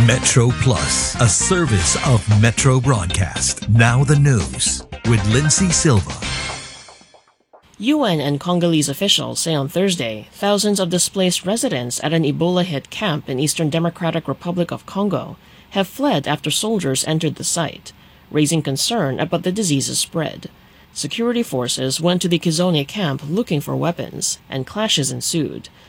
Metro Plus, a service of Metro Broadcast. Now the news with Lindsay Silva. UN and Congolese officials say on Thursday thousands of displaced residents at an Ebola-hit camp in Eastern Democratic Republic of Congo have fled after soldiers entered the site, raising concern about the disease's spread. Security forces went to the Kizone camp looking for weapons, and clashes ensued,